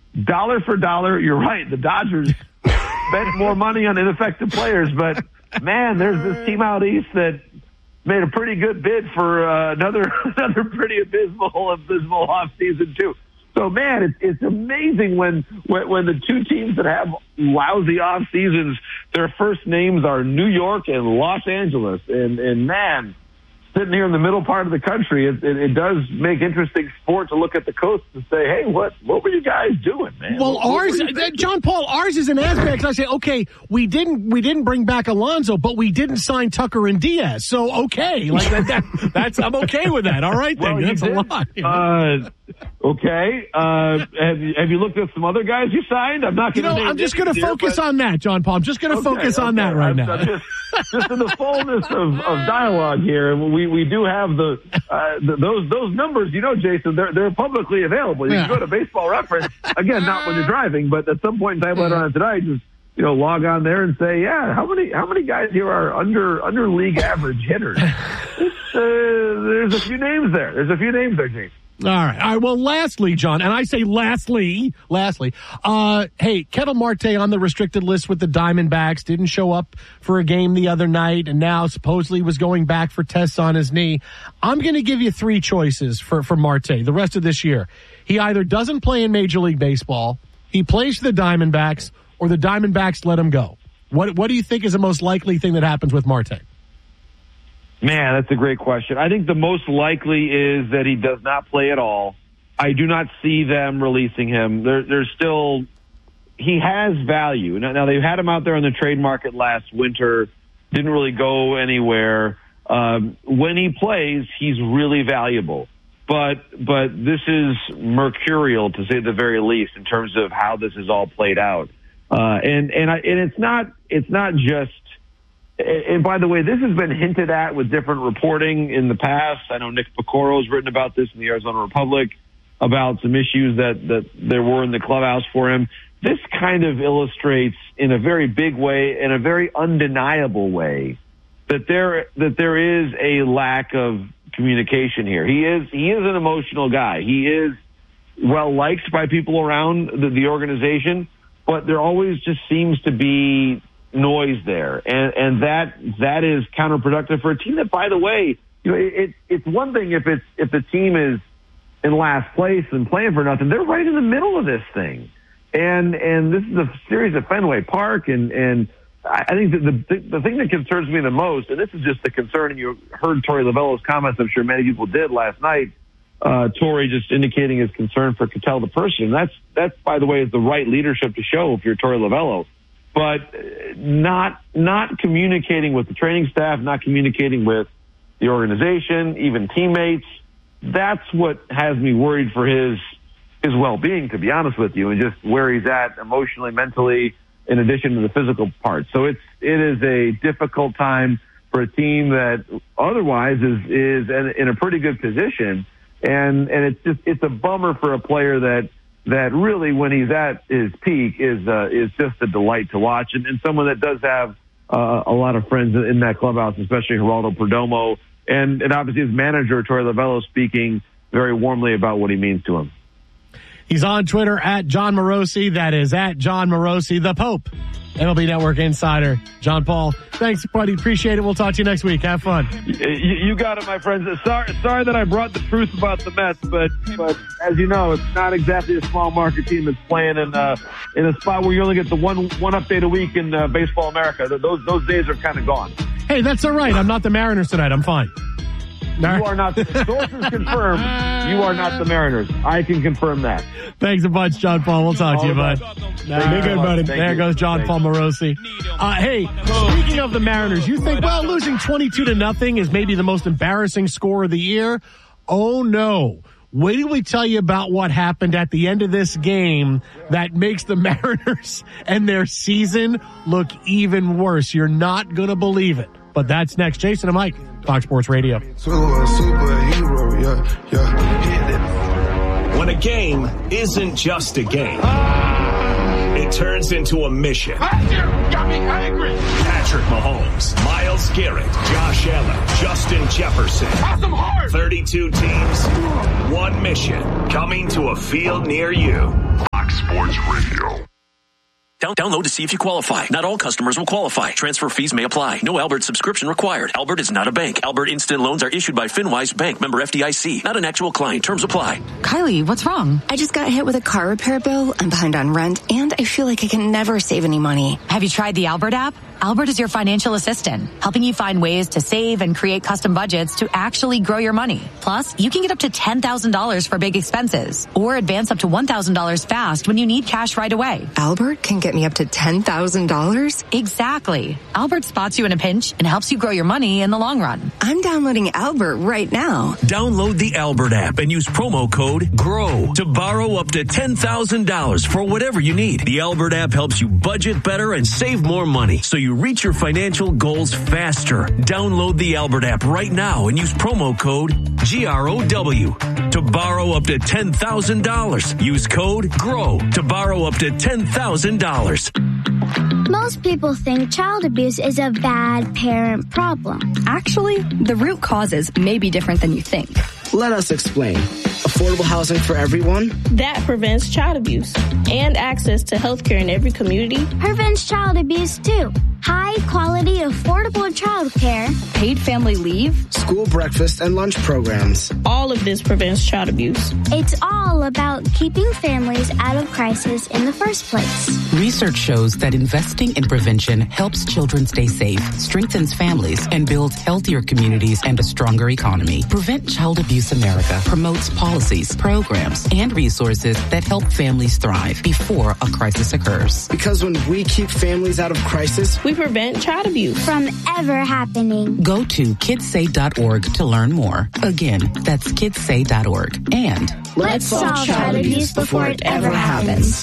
dollar for dollar, you're right. The Dodgers spent more money on ineffective players, but man, there's this team out east that made a pretty good bid for another pretty abysmal offseason too. So man, it's amazing when the two teams that have lousy off seasons, their first names are New York and Los Angeles, and man, sitting here in the middle part of the country, it does make interesting sport to look at the coast and say, hey, what were you guys doing, man? Well, John Paul, ours is an aspect. I say, okay, we didn't bring back Alonso, but we didn't sign Tucker and Diaz. So okay, like that's I'm okay with that. All right, then. Well, that's a lot. You know? Okay. Have you looked at some other guys you signed? I'm not going to. I'm just going to focus on that, John Paul. I'm just going to focus on that right now. I'm just in the fullness of dialogue here, and we do have those numbers. You know, Jason, they're publicly available. You can go to Baseball Reference again, not when you're driving, but at some point in time later on tonight, just log on there and say, yeah, how many guys here are under league average hitters? There's a few names there. Jason. All right. Well, lastly, John, and I say lastly, hey, Ketel Marte on the restricted list with the Diamondbacks didn't show up for a game the other night, and now supposedly was going back for tests on his knee. I'm going to give you three choices for Marte the rest of this year. He either doesn't play in Major League Baseball, he plays for the Diamondbacks, or the Diamondbacks let him go. What do you think is the most likely thing that happens with Marte? Man, that's a great question. I think the most likely is that he does not play at all. I do not see them releasing him. There's still, he has value. Now they've had him out there on the trade market last winter, didn't really go anywhere. When he plays, he's really valuable. But this is mercurial, to say the very least, in terms of how this is all played out. And it's not just. And by the way, this has been hinted at with different reporting in the past. I know Nick Picoro's written about this in the Arizona Republic, about some issues that there were in the clubhouse for him. This kind of illustrates in a very big way, in a very undeniable way, that there is a lack of communication here. He is an emotional guy. He is well liked by people around the organization, but there always just seems to be noise there, and that is counterproductive for a team that, by the way, it's one thing if the team is in last place and playing for nothing. They're right in the middle of this thing, and this is a series at Fenway Park, and I think that the thing that concerns me the most, and this is just the concern, and you heard Torey Lovullo's comments, I'm sure many people did last night. Torey just indicating his concern for Ketel the person. That's by the way is the right leadership to show if you're Torey Lovullo. But not communicating with the training staff, not communicating with the organization, even teammates. That's what has me worried for his well-being, to be honest with you, and just where he's at emotionally, mentally, in addition to the physical part. So it is a difficult time for a team that otherwise is in a pretty good position, and it's a bummer for a player that really, when he's at his peak, is just a delight to watch, and someone that does have a lot of friends in that clubhouse, especially Geraldo Perdomo, and obviously his manager, Torey Lovullo, speaking very warmly about what he means to him. He's on Twitter at John Morosi. That is at John Morosi, the Pope, MLB Network insider. John Paul, thanks, buddy. Appreciate it. We'll talk to you next week. Have fun. You got it, my friends. Sorry that I brought the truth about the Mets, but as you know, it's not exactly a small market team that's playing in a spot where you only get the one update a week in Baseball America. Those days are kind of gone. Hey, that's all right. I'm not the Mariners tonight. I'm fine. You are not. Sources confirm you are not the Mariners. I can confirm that. Thanks a bunch, John Paul. We'll talk to you, bud. Be good, buddy. There goes John Paul Morosi. Hey, speaking of the Mariners, you think, losing 22-0 is maybe the most embarrassing score of the year? Oh, no. Wait till we tell you about what happened at the end of this game that makes the Mariners and their season look even worse. You're not going to believe it. But that's next. Jason and Mike, Fox Sports Radio. When a game isn't just a game, it turns into a mission. Got me angry. Patrick Mahomes, Myles Garrett, Josh Allen, Justin Jefferson. 32 teams, one mission, coming to a field near you. Fox Sports Download to see if you qualify. Not all customers will qualify. Transfer fees may apply. No Albert subscription required. Albert is not a bank. Albert Instant Loans are issued by FinWise Bank, member FDIC. Not an actual client. Terms apply. Kylie, what's wrong? I just got hit with a car repair bill. I'm behind on rent, and I feel like I can never save any money. Have you tried the Albert app? Albert is your financial assistant, helping you find ways to save and create custom budgets to actually grow your money. Plus, you can get up to $10,000 for big expenses or advance up to $1,000 fast when you need cash right away. Albert can get me up to $10,000? Exactly. Albert spots you in a pinch and helps you grow your money in the long run. I'm downloading Albert right now. Download the Albert app and use promo code GROW to borrow up to $10,000 for whatever you need. The Albert app helps you budget better and save more money so you reach your financial goals faster. Download the Albert app right now and use promo code GROW to borrow up to $10,000. Use code GROW to borrow up to $10,000. Most people think child abuse is a bad parent problem. Actually, the root causes may be different than you think. Let us explain. Affordable housing for everyone? That prevents child abuse and access to health care in every community. Prevents child abuse too. High quality, affordable child care. Paid family leave. School breakfast and lunch programs. All of this prevents child abuse. It's all about keeping families out of crisis in the first place. Research shows that investing in prevention helps children stay safe, strengthens families, and builds healthier communities and a stronger economy. Prevent Child Abuse America promotes policies, programs, and resources that help families thrive before a crisis occurs. Because when we keep families out of crisis, we prevent child abuse from ever happening. Go to kidssay.org to learn more. Again, that's kidssay.org. And let's solve child abuse before it ever happens.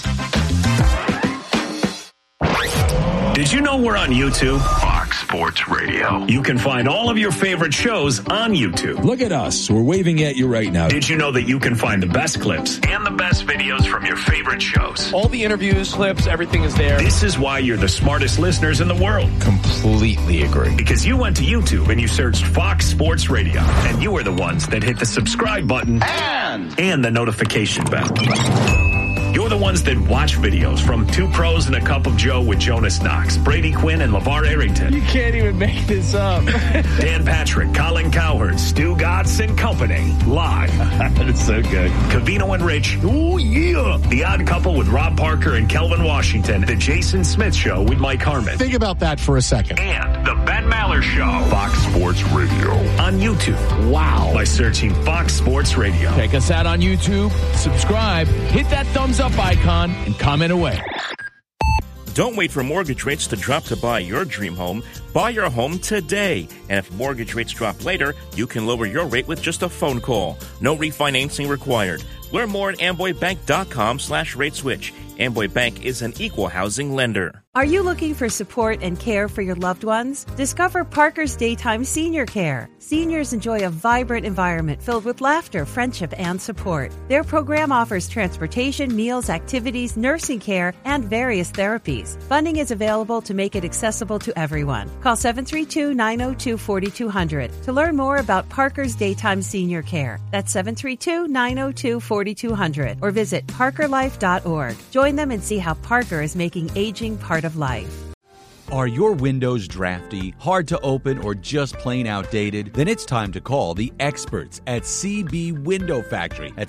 Did you know we're on YouTube? Fox Sports Radio. You can find all of your favorite shows on YouTube. Look at us. We're waving at you right now. Did you know that you can find the best clips and the best videos from your favorite shows? All the interviews, clips, everything is there. This is why you're the smartest listeners in the world. Completely agree. Because you went to YouTube and you searched Fox Sports Radio, and you are the ones that hit the subscribe button and the notification bell. You're the ones that watch videos from Two Pros and a Cup of Joe with Jonas Knox, Brady Quinn, and LeVar Arrington. You can't even make this up. Dan Patrick, Colin Cowherd, Stu Gatz and Company. Live. That's so good. Covino and Rich. Oh, yeah. The Odd Couple with Rob Parker and Kelvin Washington. The Jason Smith Show with Mike Harmon. Think about that for a second. And the Ben Maller Show. Fox Sports Radio. On YouTube. Wow. By searching Fox Sports Radio. Check us out on YouTube. Subscribe. Hit that thumbs up icon and comment away. Don't wait for mortgage rates to drop to buy your dream home. Buy your home today. And if mortgage rates drop later, you can lower your rate with just a phone call. No refinancing required. Learn more at amboybank.com/rateswitch. Amboy Bank is an equal housing lender. Are you looking for support and care for your loved ones? Discover Parker's Daytime Senior Care. Seniors enjoy a vibrant environment filled with laughter, friendship, and support. Their program offers transportation, meals, activities, nursing care, and various therapies. Funding is available to make it accessible to everyone. Call 732-902-4200 to learn more about Parker's Daytime Senior Care. That's 732-902-4200 or visit parkerlife.org. Join them and see how Parker is making aging part of life. Are your windows drafty, hard to open, or just plain outdated? Then it's time to call the experts at CB Window Factory at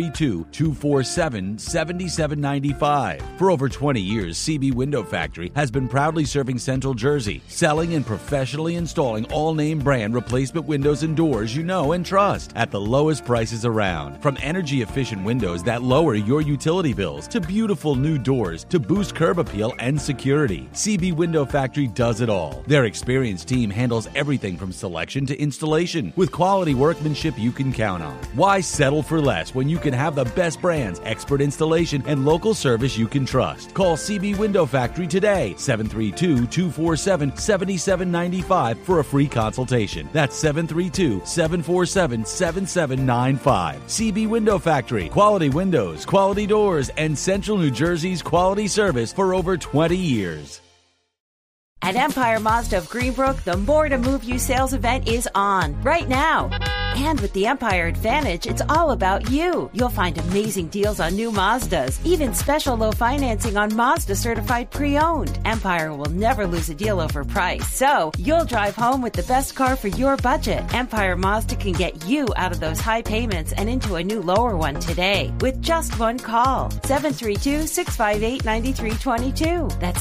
732-247-7795. For over 20 years, CB Window Factory has been proudly serving Central Jersey, selling and professionally installing all-name brand replacement windows and doors you know and trust at the lowest prices around. From energy-efficient windows that lower your utility bills to beautiful new doors to boost curb appeal and security, CB Window Factory does it all. Their experienced team handles everything from selection to installation with quality workmanship you can count on. Why settle for less when you can have the best brands, expert installation, and local service you can trust? Call CB Window Factory today, 732-247-7795 for a free consultation. That's 732-747-7795. CB Window Factory. Quality windows, quality doors, and Central New Jersey's quality service for over 20 years. At Empire Mazda of Greenbrook, the More to Move You sales event is on right now. And with the Empire Advantage, it's all about you. You'll find amazing deals on new Mazdas, even special low financing on Mazda certified pre-owned. Empire will never lose a deal over price, so you'll drive home with the best car for your budget. Empire Mazda can get you out of those high payments and into a new lower one today with just one call. 732-658-9322. That's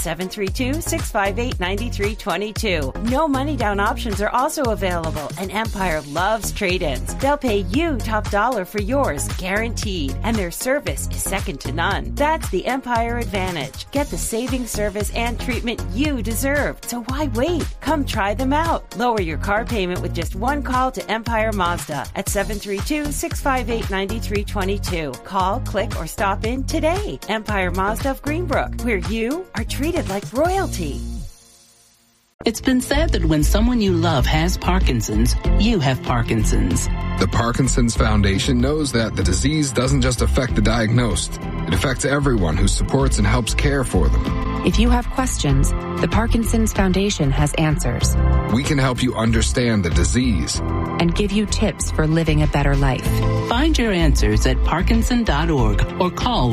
732-658-9322. No money down options are also available, and Empire loves trade-ins. They'll pay you top dollar for yours, guaranteed, and their service is second to none. That's the Empire Advantage. Get the saving service and treatment you deserve. So why wait? Come try them out. Lower your car payment with just one call to Empire Mazda at 732-658-9322. Call, click, or stop in today. Empire Mazda of Greenbrook, where you are treated like royalty. It's been said that when someone you love has Parkinson's, you have Parkinson's. The Parkinson's Foundation knows that the disease doesn't just affect the diagnosed. It affects everyone who supports and helps care for them. If you have questions, the Parkinson's Foundation has answers. We can help you understand the disease and give you tips for living a better life. Find your answers at Parkinson.org or call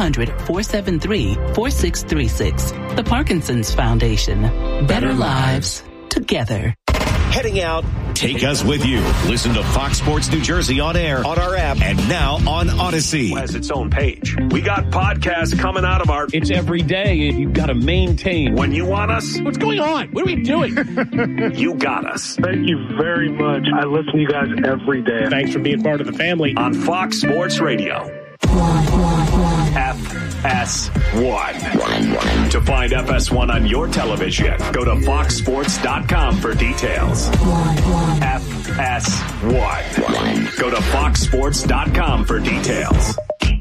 1-800-473-4636. The Parkinson's Foundation. Better lives together. Heading out, take us with you. Listen to Fox Sports New Jersey on air, on our app, and now on Odyssey. It has its own page. We got podcasts coming out of our... It's every day, and you've got to maintain. When you want us... What's going on? What are we doing? You got us. Thank you very much. I listen to you guys every day. Thanks for being part of the family. On Fox Sports Radio. FS1. To find FS1 on your television, go to foxsports.com for details. FS1. Go to foxsports.com for details.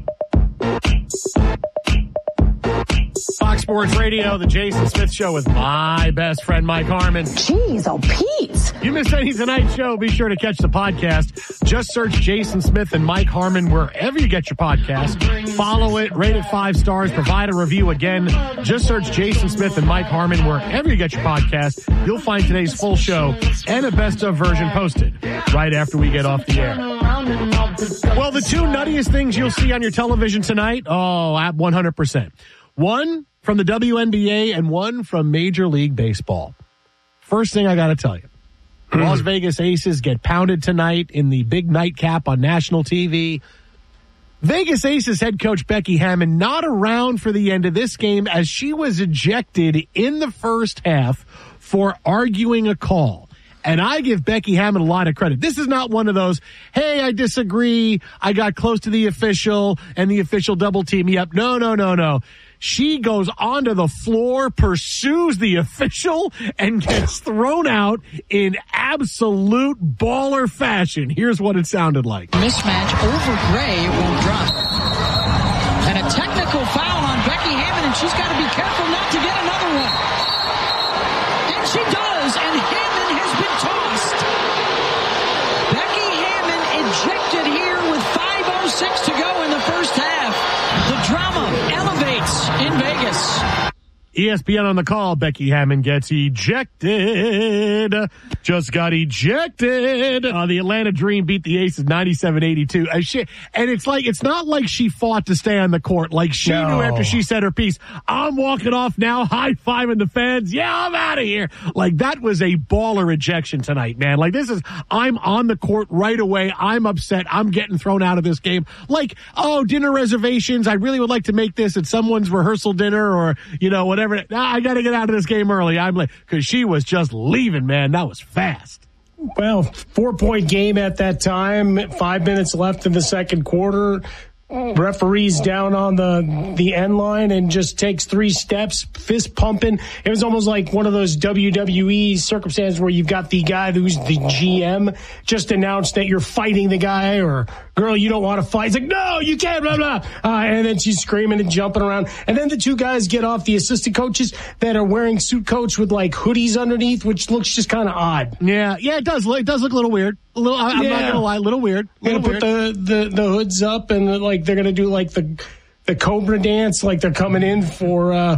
Fox Sports Radio, the Jason Smith Show with my best friend, Mike Harmon. Jeez, oh, Pete. You missed any tonight's show, be sure to catch the podcast. Just search Jason Smith and Mike Harmon wherever you get your podcast. Follow it, rate it 5 stars, provide a review again. Just search Jason Smith and Mike Harmon wherever you get your podcast. You'll find today's full show and a best of version posted right after we get off the air. Well, the two nuttiest things you'll see on your television tonight, at 100%. One from the WNBA and one from Major League Baseball. First thing I got to tell you, Las Vegas Aces get pounded tonight in the big nightcap on national TV. Vegas Aces head coach Becky Hammon not around for the end of this game as she was ejected in the first half for arguing a call. And I give Becky Hammon a lot of credit. This is not one of those, hey, I disagree, I got close to the official, and the official double-teamed me up. No. She goes onto the floor, pursues the official, and gets thrown out in absolute baller fashion. Here's what it sounded like. Mismatch over Gray, it won't drop. And a technical foul on Becky Hammon, and she's got to be careful not to get another one. And she does, and Hammon has been tossed. Becky Hammon ejected here with 5:06 to go in the first half. The drama elevates in Vegas. ESPN on the call. Becky Hammon gets ejected. Just got ejected. The Atlanta Dream beat the Aces 97-82. And it's not like she fought to stay on the court. Like she knew after she said her piece, I'm walking off now, high-fiving the fans. Yeah, I'm out of here. Like that was a baller ejection tonight, man. Like I'm on the court right away. I'm upset. I'm getting thrown out of this game. Like, dinner reservations. I really would like to make this at someone's rehearsal dinner or, whatever. I got to get out of this game early. I'm like, because she was just leaving, man. That was fast. Well, 4-point game at that time. 5 minutes left in the second quarter. Referee's down on the end line and just takes 3 steps, fist pumping. It was almost like one of those WWE circumstances where you've got the guy who's the GM just announced that you're fighting the guy, or girl, you don't want to fight. It's like, no, you can't, blah, blah. And then she's screaming and jumping around. And then the 2 guys get off, the assistant coaches that are wearing suit coats with like hoodies underneath, which looks just kind of odd. Yeah, it does. It does look a little weird. I'm not going to lie, a little weird. They're going to put the hoods up and like they're going to do like the Cobra dance, like they're coming in for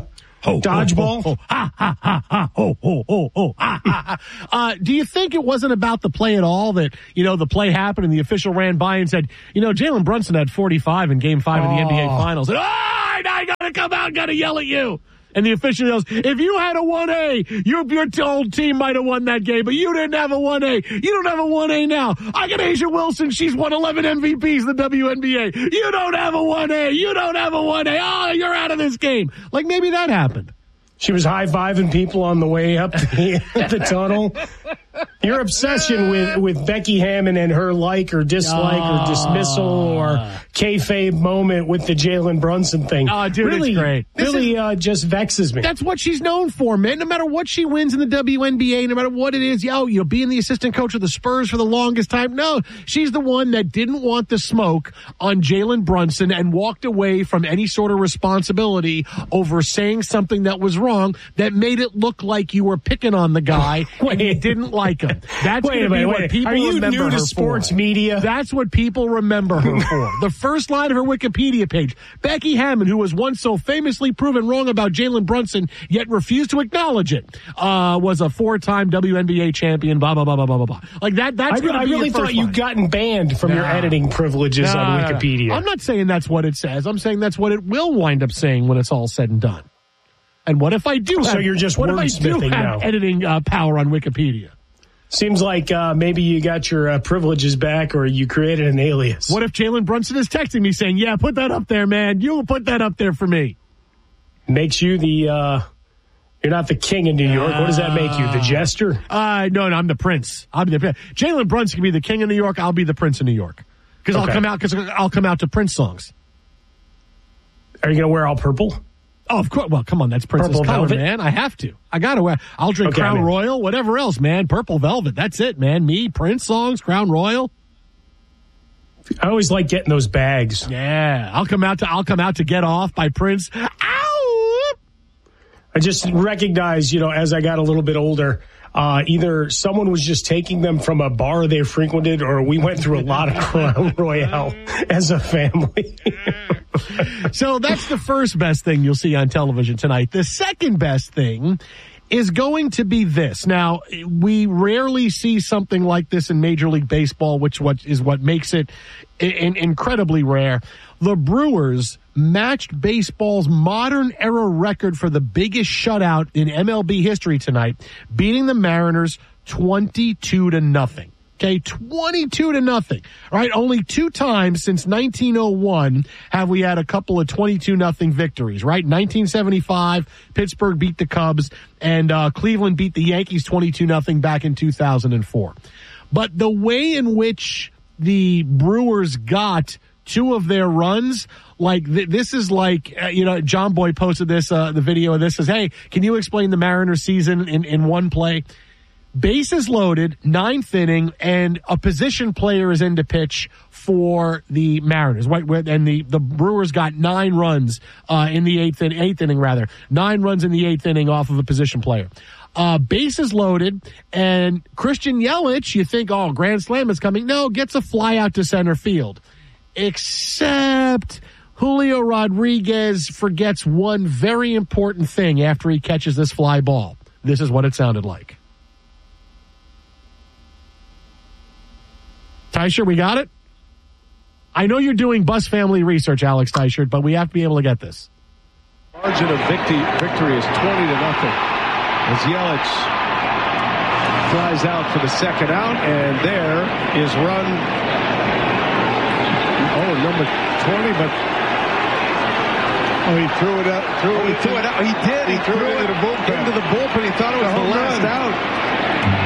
Dodgeball? Ho, ha, ha, ha, ha, ho, ho, ho, ho, ha, ha, ha. Do you think it wasn't about the play at all that, the play happened and the official ran by and said, Jalen Brunson had 45 in Game 5 of the NBA Finals. And, I got to come out and got to yell at you. And the official yells, if you had a 1A, your old team might have won that game, but you didn't have a 1A. You don't have a 1A now. I got Asia Wilson. She's won 11 MVPs in the WNBA. You don't have a 1A. You don't have a 1A. Oh, you're out of this game. Like maybe that happened. She was high-fiving people on the way up the tunnel. Your obsession with Becky Hammon and her like or dislike or dismissal or kayfabe moment with the Jalen Brunson thing. Oh, dude, really, it's great. Really just vexes me. That's what she's known for, man. No matter what she wins in the WNBA, no matter what it is, being the assistant coach of the Spurs for the longest time. No, she's the one that didn't want the smoke on Jalen Brunson and walked away from any sort of responsibility over saying something that was wrong that made it look like you were picking on the guy and you didn't like him. That's going to be what people remember her for. Are you new to sports media? That's what people remember her for. The first line of her Wikipedia page, Becky Hammon, who was once so famously proven wrong about Jalen Brunson, yet refused to acknowledge it, was a 4-time WNBA champion, blah, blah, blah, blah, blah, blah. Like that, that's going to be I really thought you'd gotten banned from your editing privileges on Wikipedia. I'm not saying that's what it says. I'm saying that's what it will wind up saying when it's all said and done. And what if I do have, so you're just wordsmithing now. Editing power on Wikipedia? Seems like maybe you got your privileges back or you created an alias. What if Jalen Brunson is texting me saying, yeah, put that up there, man. You put that up there for me. Makes you you're not the king of New York. What does that make you, the jester? No, I'm the prince. Jalen Brunson can be the king of New York. I'll be the prince of New York. Because I'll come out to Prince songs. Are you going to wear all purple? Oh, of course. Well, come on. That's Prince's color, man. I have to. I got to wear. I'll drink Crown Royal, whatever else, man. Purple Velvet. That's it, man. Me, Prince songs, Crown Royal. I always like getting those bags. Yeah. I'll come out to Get Off by Prince. Ow! I just recognize, as I got a little bit older, either someone was just taking them from a bar they frequented or we went through a lot of Crown Royale as a family. So that's the first best thing you'll see on television tonight. The second best thing is going to be this. Now, we rarely see something like this in Major League Baseball, which is what makes it incredibly rare. The Brewers matched baseball's modern era record for the biggest shutout in MLB history tonight, beating the Mariners 22-0. Okay, 22-0. All right, only 2 times since 1901 have we had a couple of 22-0 victories, right? 1975, Pittsburgh beat the Cubs, and Cleveland beat the Yankees 22-0 back in 2004. But the way in which the Brewers got 2 of their runs, like this is like, John Boy posted this, the video of this, says, hey, can you explain the Mariners season in one play? Bases loaded, 9th inning, and a position player is in to pitch for the Mariners. Right, and the Brewers got 9 runs in the 8th inning, 9 runs in the 8th inning off of a position player. Bases loaded, and Christian Yelich, you think, grand slam is coming. No, gets a fly out to center field. Except Julio Rodriguez forgets one very important thing after he catches this fly ball. This is what it sounded like. Teicher, we got it? I know you're doing Bus Family research, Alex Teicher, but we have to be able to get this. Margin of victory is 20-0 as Yelich flies out for the second out, and there is run. Number 20, but he threw it out. He threw it out. He did. He threw it into the bullpen. He thought it was the last out.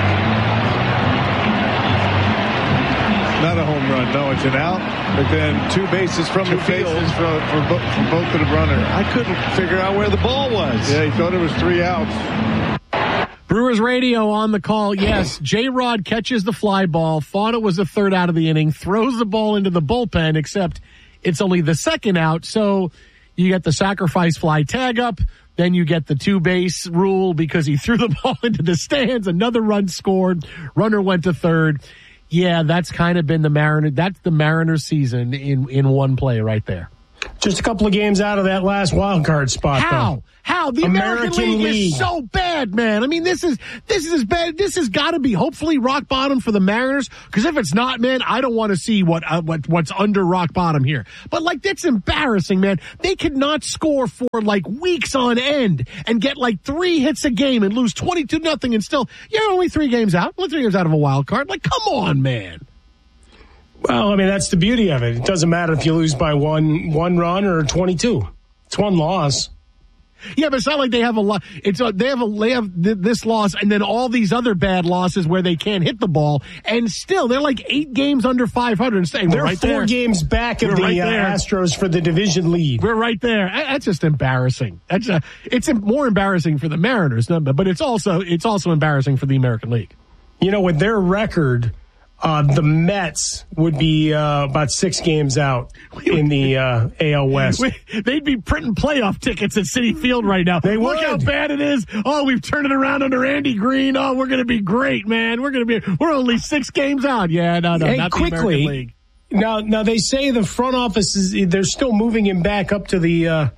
Not a home run. No, it's an out. But then 2 bases from the field for both of the runners. I couldn't figure out where the ball was. Yeah, he thought it was 3 outs. Brewers Radio on the call. Yes, J-Rod catches the fly ball, thought it was the 3rd out of the inning, throws the ball into the bullpen, except it's only the 2nd out. So you get the sacrifice fly tag up. Then you get the 2-base rule because he threw the ball into the stands. Another run scored. Runner went to 3rd. Yeah, that's kind of been the Mariners season in one play right there. Just a couple of games out of that last wild card spot. How? The American League is so bad, man. I mean, this is as bad. This has got to be hopefully rock bottom for the Mariners. Because if it's not, man, I don't want to see what's under rock bottom here. But like, that's embarrassing, man. They could not score for like weeks on end and get like 3 hits a game and lose 22-0 and still, only 3 games out. Only 3 games out of a wild card. Like, come on, man. Well, I mean, that's the beauty of it. It doesn't matter if you lose by one run or 22. It's one loss. Yeah, but it's not like they have a lot. They have this loss and then all these other bad losses where they can't hit the ball, and still they're like 8 games under 500. They're right 4 games back of the Astros for the division lead. We're right there. That's just embarrassing. It's more embarrassing for the Mariners, but it's also embarrassing for the American League. With their record, the Mets would be about 6 games out in the AL West. They'd be printing playoff tickets at Citi Field right now. They would. Look how bad it is. Oh, we've turned it around under Andy Green. Oh, we're going to be great, man. We're only 6 games out. Yeah, no, hey, not quickly, the American League. Now they say the front office they're still moving him back up to the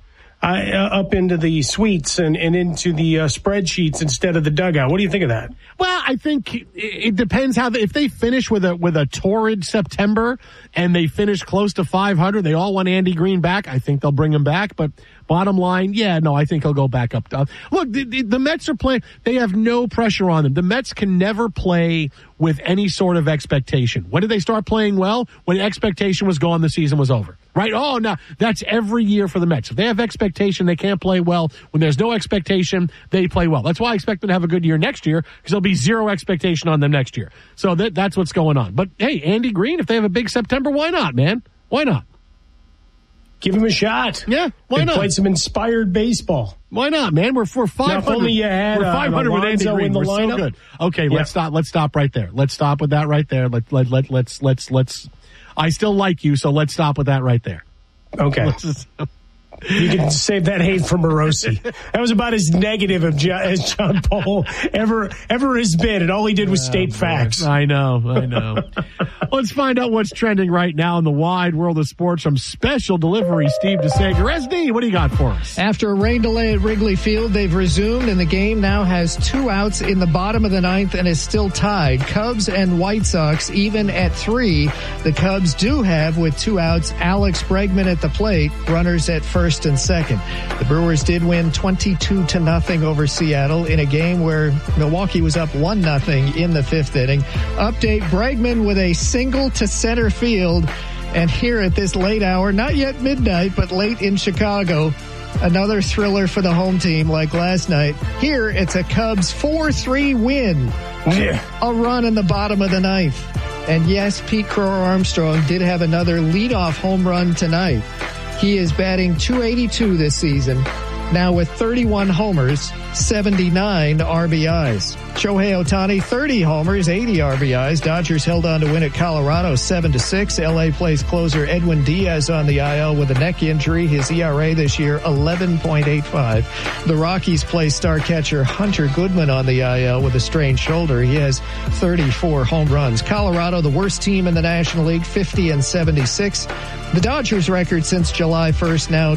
up into the suites and into the spreadsheets instead of the dugout. What do you think of that? Well, I think it depends if they finish with a torrid September and they finish close to 500, they all want Andy Green back. I think they'll bring him back, but bottom line, I think he'll go back up. Look, the Mets are playing. They have no pressure on them. The Mets can never play with any sort of expectation. When did they start playing well? When expectation was gone, the season was over. Right? Oh, no, that's every year for the Mets. If they have expectation, they can't play well. When there's no expectation, they play well. That's why I expect them to have a good year next year, because there'll be 0 expectation on them next year. So that's what's going on. But hey, Andy Green, if they have a big September, why not, man? Why not? Give him a shot. Yeah, why not? Play some inspired baseball. Why not, man? We're 500. Now, if only you had, we're 500 with Andy Green. We're so good. Okay, yeah. Let's stop right there. Let's stop with that right there. Let's. I still like you, so let's stop with that right there. Okay. You can save that hate for Morosi. That was about as negative as John Paul ever has been, and all he did was state facts. I know. Let's find out what's trending right now in the wide world of sports from Special Delivery Steve DeSager. SD, what do you got for us? After a rain delay at Wrigley Field, they've resumed, and the game now has 2 outs in the bottom of the 9th and is still tied. Cubs and White Sox even at 3. The Cubs do have, with 2 outs, Alex Bregman at the plate, runners at first and second. The Brewers did win 22-0 over Seattle in a game where Milwaukee was up 1-0 in the 5th inning. Update: Bregman with a single to center field. And here at this late hour, not yet midnight, but late in Chicago, another thriller for the home team like last night. Here, it's a Cubs 4-3 win. A run in the bottom of the 9th. And yes, Pete Crow Armstrong did have another leadoff home run tonight. He is batting .282 this season, now with 31 homers, 79 RBIs. Shohei Ohtani, 30 homers, 80 RBIs. Dodgers held on to win at Colorado 7-6. LA plays closer Edwin Diaz on the IL with a neck injury. His ERA this year, 11.85. The Rockies play star catcher Hunter Goodman on the IL with a strained shoulder. He has 34 home runs. Colorado, the worst team in the National League, 50-76. The Dodgers record since July 1st, now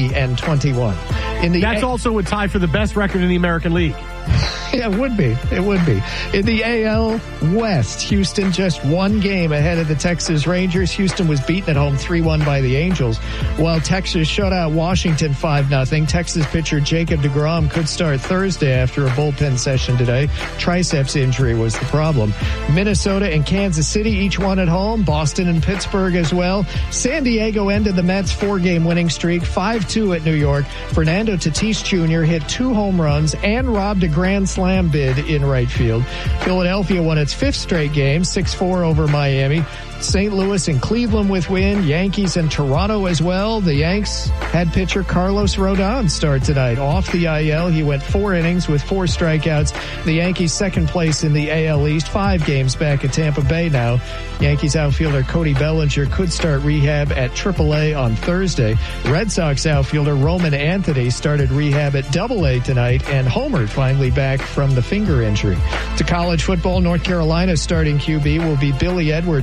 20-21. That's also a tie for the best record in the American League. Yeah, it would be. In the AL West, Houston just 1 game ahead of the Texas Rangers. Houston was beaten at home 3-1 by the Angels, while Texas shut out Washington 5-0. Texas pitcher Jacob deGrom could start Thursday after a bullpen session today. Triceps injury was the problem. Minnesota and Kansas City each won at home. Boston and Pittsburgh as well. San Diego ended the Mets' 4-game winning streak, 5-2 at New York. Fernando Tatis Jr. hit 2 home runs and robbed a grand slam bid in right field. Philadelphia won its 5th straight game, 6-4 over Miami. St. Louis and Cleveland with win. Yankees and Toronto as well. The Yanks had pitcher Carlos Rodon start tonight. Off the IL, he went 4 innings with 4 strikeouts. The Yankees second place in the AL East, 5 games back at Tampa Bay now. Yankees outfielder Cody Bellinger could start rehab at AAA on Thursday. Red Sox outfielder Roman Anthony started rehab at AA tonight, and homered finally back from the finger injury. To college football, North Carolina's starting QB will be Billy Edwards, a transfer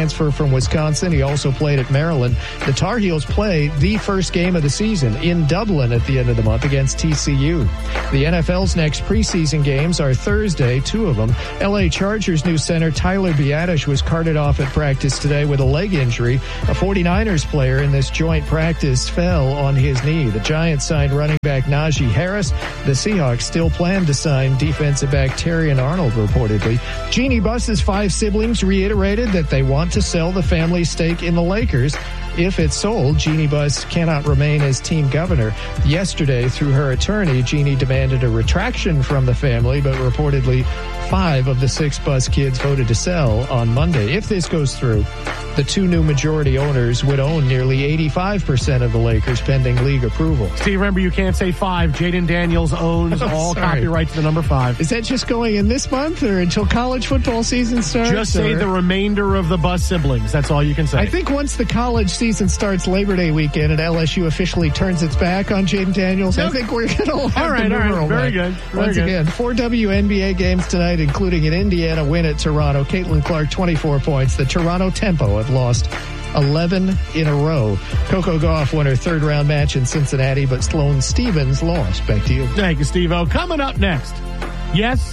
transfer from Wisconsin. He also played at Maryland. The Tar Heels play the first game of the season in Dublin at the end of the month against TCU. The NFL's next preseason games are Thursday, 2 of them. LA Chargers new center Tyler Biadasz was carted off at practice today with a leg injury. A 49ers player in this joint practice fell on his knee. The Giants signed running back Najee Harris. The Seahawks still plan to sign defensive back Terrion Arnold, reportedly. Jeannie Buss's 5 siblings reiterated that they want to sell the family stake in the Lakers. If it's sold, Jeannie Buss cannot remain as team governor. Yesterday, through her attorney, Jeannie demanded a retraction from the family, but reportedly 5 of the 6 Buss kids voted to sell on Monday. If this goes through, the 2 new majority owners would own nearly 85% of the Lakers pending league approval. Steve, remember, you can't say 5. Jaden Daniels owns all copyright to the number 5. Is that just going in this month or until college football season starts? Just say the remainder of the Buss siblings. That's all you can say. I think once the college season starts Labor Day weekend and LSU officially turns its back on Jaden Daniels, I think we're going to have the numeral Very good. Once again, 4 WNBA games tonight, including an Indiana win at Toronto. Caitlin Clark, 24 points. The Toronto Tempo have lost 11 in a row. Coco Gauff won her 3rd-round match in Cincinnati, but Sloane Stevens lost. Back to you. Thank you, Steve-O. Coming up next, yes,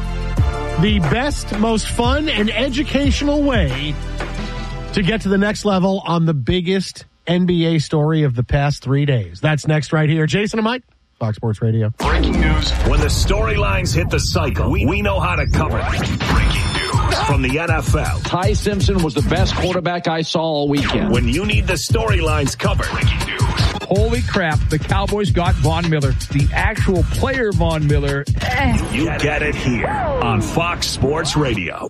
the best, most fun, and educational way to get to the next level on the biggest NBA story of the past 3 days. That's next right here. Jason and Mike, Fox Sports Radio. Breaking news. When the storylines hit the cycle, we know how to cover it. Breaking news from the NFL. Ty Simpson was the best quarterback I saw all weekend. When you need the storylines covered. Breaking news. Holy crap, the Cowboys got Von Miller. The actual player Von Miller. You get it here on Fox Sports Radio.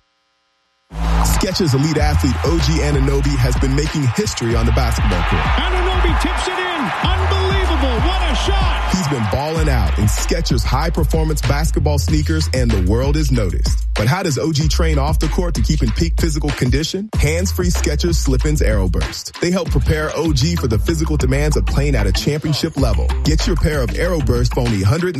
Skechers elite athlete OG Anunoby has been making history on the basketball court. Anunoby tips it in. Unbelievable. What a shot. He's been balling out in Skechers high-performance basketball sneakers, and the world is noticed. But how does OG train off the court to keep in peak physical condition? Hands-free Skechers Slip-ins AeroBurst. They help prepare OG for the physical demands of playing at a championship level. Get your pair of AeroBurst for only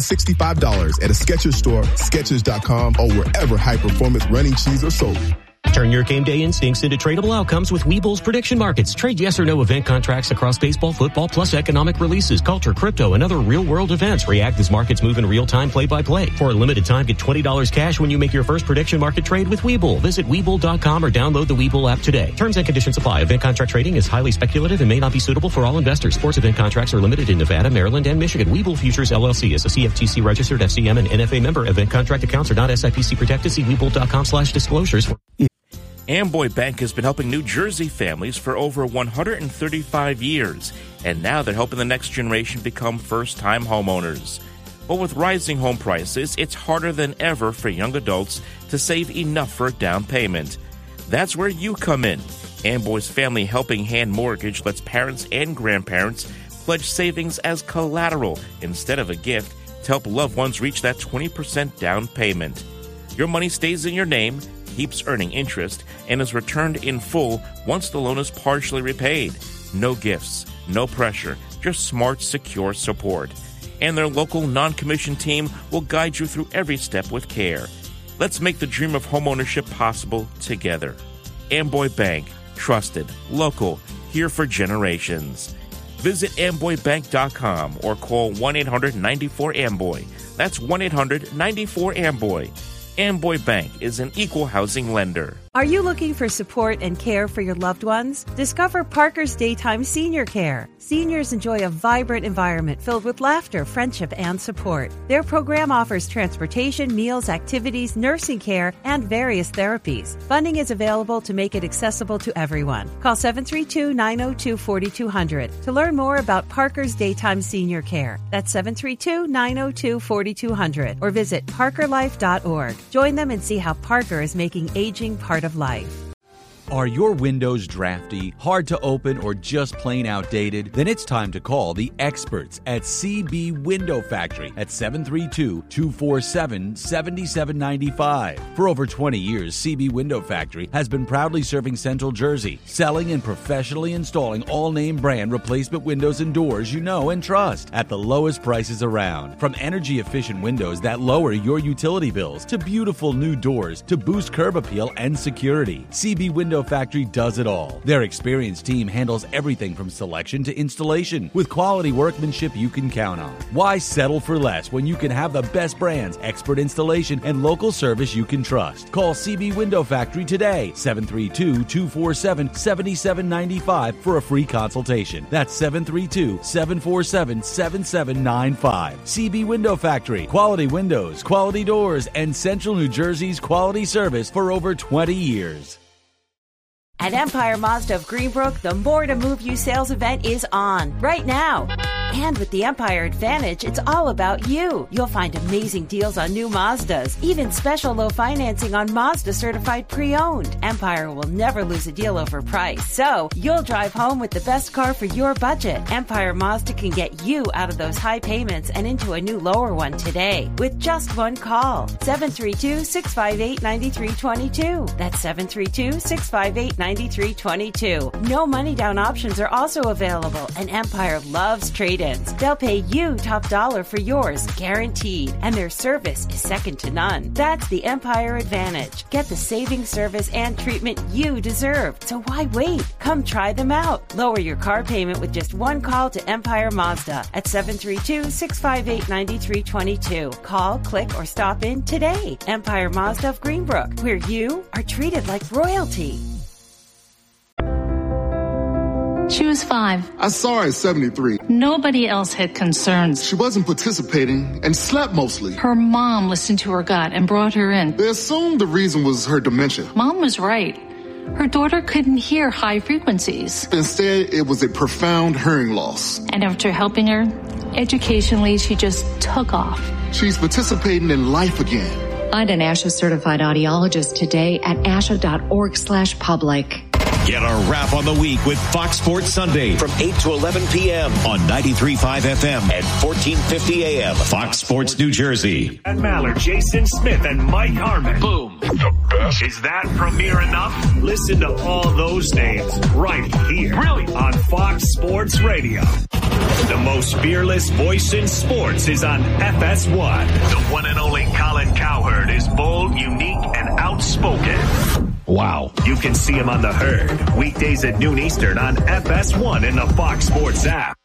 $165 at a Skechers store, Skechers.com, or wherever high-performance running shoes are sold. Turn your game day instincts into tradable outcomes with Webull's prediction markets. Trade yes or no event contracts across baseball, football, plus economic releases, culture, crypto, and other real-world events. React as markets move in real time, play-by-play. For a limited time, get $20 cash when you make your first prediction market trade with Webull. Visit Webull.com or download the Webull app today. Terms and conditions apply. Event contract trading is highly speculative and may not be suitable for all investors. Sports event contracts are limited in Nevada, Maryland, and Michigan. Webull Futures LLC is a CFTC registered FCM and NFA member. Event contract accounts are not SIPC protected. See Webull.com/disclosures. Amboy Bank has been helping New Jersey families for over 135 years, and now they're helping the next generation become first-time homeowners. But with rising home prices, it's harder than ever for young adults to save enough for a down payment. That's where you come in. Amboy's Family Helping Hand Mortgage lets parents and grandparents pledge savings as collateral instead of a gift to help loved ones reach that 20% down payment. Your money stays in your name, keeps earning interest, and is returned in full once the loan is partially repaid. No gifts, no pressure, just smart, secure support. And their local non-commissioned team will guide you through every step with care. Let's make the dream of homeownership possible together. Amboy Bank, trusted, local, here for generations. Visit amboybank.com or call 1-800-94-AMBOY. That's 1-800-94-AMBOY. Amboy Bank is an equal housing lender. Are you looking for support and care for your loved ones? Discover Parker's Daytime Senior Care. Seniors enjoy a vibrant environment filled with laughter, friendship, and support. Their program offers transportation, meals, activities, nursing care, and various therapies. Funding is available to make it accessible to everyone. Call 732-902-4200 to learn more about Parker's Daytime Senior Care. That's 732-902-4200 or visit parkerlife.org. Join them and see how Parker is making aging part of life. Are your windows drafty, hard to open, or just plain outdated? Then it's time to call the experts at CB Window Factory at 732-247-7795. For over 20 years, CB Window Factory has been proudly serving Central Jersey, selling and professionally installing all name brand replacement windows and doors you know and trust at the lowest prices around. From energy-efficient windows that lower your utility bills to beautiful new doors to boost curb appeal and security. CB Window Window Factory does it all. Their experienced team handles everything from selection to installation with quality workmanship you can count on. Why settle for less when you can have the best brands, expert installation, and local service you can trust? Call CB Window Factory today, 732-247-7795 for a free consultation. That's 732-747-7795. CB Window Factory. Quality windows, quality doors, and Central New Jersey's quality service for over 20 years. At Empire Mazda of Greenbrook, the More to Move You sales event is on right now. And with the Empire Advantage, it's all about you. You'll find amazing deals on new Mazdas, even special low financing on Mazda certified pre-owned. Empire will never lose a deal over price, so you'll drive home with the best car for your budget. Empire Mazda can get you out of those high payments and into a new lower one today with just one call. 732-658-9322. That's 732-658-9322. No money down options are also available, and Empire loves trade-ins. They'll pay you top dollar for yours, guaranteed, and their service is second to none. That's the Empire Advantage. Get the saving service and treatment you deserve. So why wait? Come try them out. Lower your car payment with just one call to Empire Mazda at 732-658-9322. Call, click, or stop in today. Empire Mazda of Greenbrook, where you are treated like royalty. She was 5. I saw her at 73. Nobody else had concerns. She wasn't participating and slept mostly. Her mom listened to her gut and brought her in. They assumed the reason was her dementia. Mom was right. Her daughter couldn't hear high frequencies. Instead, it was a profound hearing loss. And after helping her, educationally, she just took off. She's participating in life again. Find an ASHA certified audiologist today at asha.org/public. Get our wrap on the week with Fox Sports Sunday from 8 to 11 p.m. on 93.5 FM and 1450 AM. Fox Sports New Jersey. And Mallard, Jason Smith, and Mike Harmon. Boom. The best. Is that premiere enough? Listen to all those names right here. Really? On Fox Sports Radio. The most fearless voice in sports is on FS1. The one and only Colin Cowherd is bold, unique, and outspoken. Wow. You can see him on The Herd, weekdays at noon Eastern on FS1 and the Fox Sports app.